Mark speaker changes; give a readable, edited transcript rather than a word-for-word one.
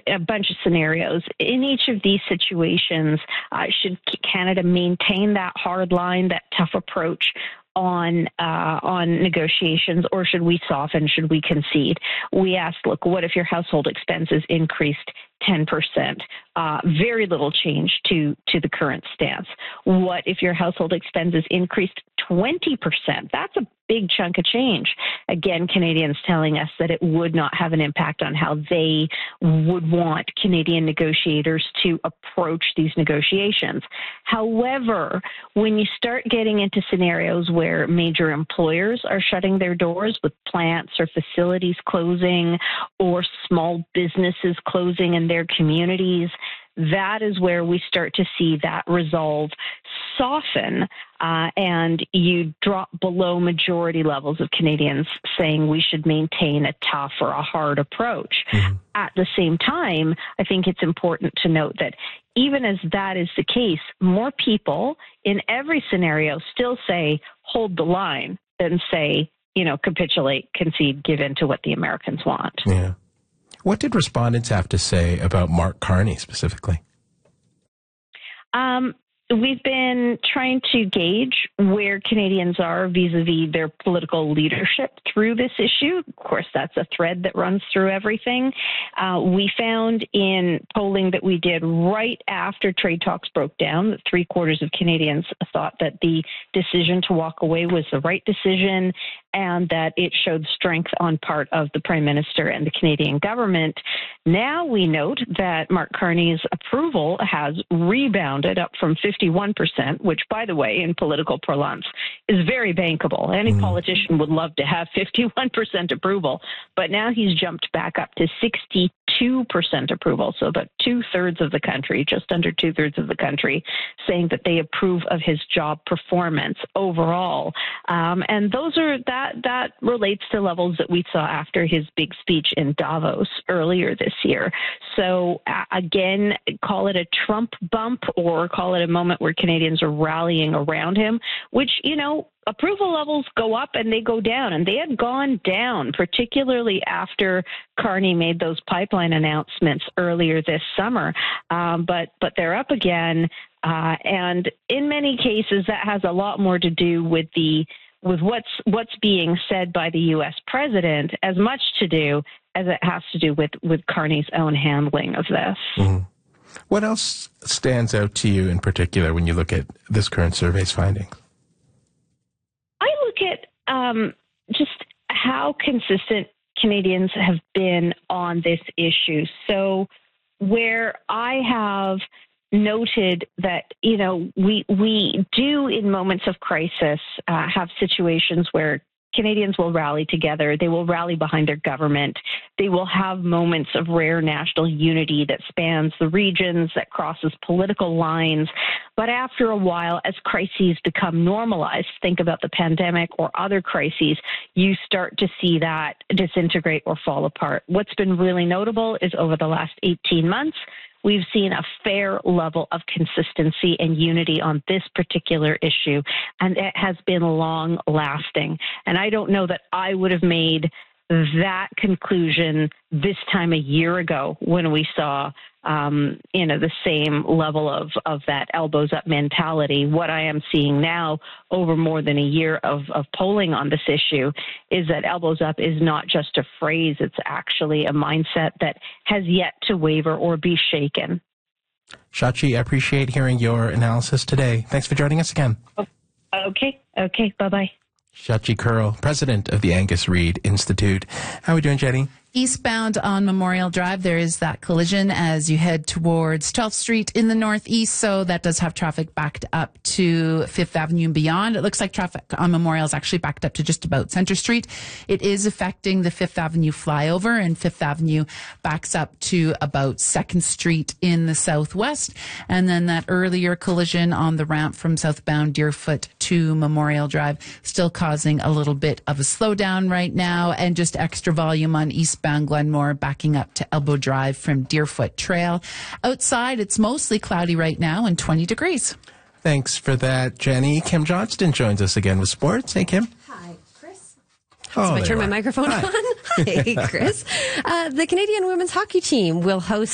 Speaker 1: a bunch of scenarios. In each of these situations, should Canada maintain that hard line, that tough approach on negotiations, or should we soften? Should we concede? We asked, look, what if your household expenses increased 10%? Very little change to the current stance. What if your household expenses increased 20%? That's a big chunk of change. Again, Canadians telling us that it would not have an impact on how they would want Canadian negotiators to approach these negotiations. However, when you start getting into scenarios where major employers are shutting their doors with plants or facilities closing or small businesses closing in their communities, that is where we start to see that resolve soften, and you drop below majority levels of Canadians saying we should maintain a tough or a hard approach. Mm-hmm. At the same time, I think it's important to note that even as that is the case, more people in every scenario still say hold the line than say, capitulate, concede, give in to what the Americans want.
Speaker 2: Yeah. What did respondents have to say about Mark Carney specifically?
Speaker 1: We've been trying to gauge where Canadians are vis-a-vis their political leadership through this issue. Of course, that's a thread that runs through everything. We found in polling that we did right after trade talks broke down that 3/4 of Canadians thought that the decision to walk away was the right decision and that it showed strength on part of the Prime Minister and the Canadian government. Now we note that Mark Carney's approval has rebounded up from 51%, which, by the way, in political parlance is very bankable. Any politician would love to have 51% approval, but now he's jumped back up to 62% approval. So about 2/3 of the country, just under 2/3 of the country, saying that they approve of his job performance overall. And that relates to levels that we saw after his big speech in Davos earlier this year. So again, call it a Trump bump or call it a moment where Canadians are rallying around him, which, approval levels go up and they go down, and they had gone down, particularly after Carney made those pipeline announcements earlier this summer. But they're up again, and in many cases that has a lot more to do with what's being said by the U.S. president, as much to do as it has to do with Carney's own handling of this.
Speaker 2: Mm-hmm. What else stands out to you in particular when you look at this current survey's findings?
Speaker 1: I look at just how consistent Canadians have been on this issue. So where I have noted that, we do in moments of crisis have situations where Canadians will rally together. They will rally behind their government. They will have moments of rare national unity that spans the regions, that crosses political lines. But after a while, as crises become normalized, think about the pandemic or other crises, you start to see that disintegrate or fall apart. What's been really notable is over the last 18 months, we've seen a fair level of consistency and unity on this particular issue, and it has been long-lasting. And I don't know that I would have made that conclusion this time a year ago when we saw, the same level of that elbows-up mentality. What I am seeing now over more than a year of polling on this issue is that elbows up is not just a phrase. It's actually a mindset that has yet to waver or be shaken.
Speaker 2: Shachi, I appreciate hearing your analysis today. Thanks for joining us again.
Speaker 1: Okay. Bye-bye.
Speaker 2: Shachi Kurl, president of the Angus Reid Institute. How are we doing, Jenny?
Speaker 3: Eastbound on Memorial Drive, there is that collision as you head towards 12th Street in the northeast, so that does have traffic backed up to 5th Avenue and beyond. It looks like traffic on Memorial is actually backed up to just about Centre Street. It is affecting the 5th Avenue flyover, and 5th Avenue backs up to about 2nd Street in the southwest. And then that earlier collision on the ramp from southbound Deerfoot to Memorial Drive still causing a little bit of a slowdown right now, and just extra volume on eastbound Glenmore backing up to Elbow Drive from Deerfoot Trail. Outside, it's mostly cloudy right now and 20 degrees.
Speaker 2: Thanks for that, Jenny. Kim Johnston joins us again with sports. Hey, Kim.
Speaker 4: Hi, Chris.
Speaker 2: Oh,
Speaker 4: so I turn my microphone on. Hey, Chris. The Canadian women's hockey team will host